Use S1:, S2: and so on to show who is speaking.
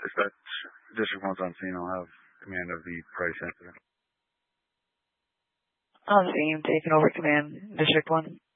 S1: Dispatch, District 1's on scene. I'll have command of the Price incident.
S2: On scene, taking over command, District 1.